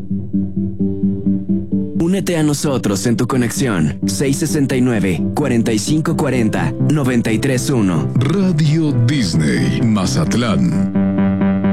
Únete a nosotros en tu conexión 669-4540-931. Radio Disney, Mazatlán.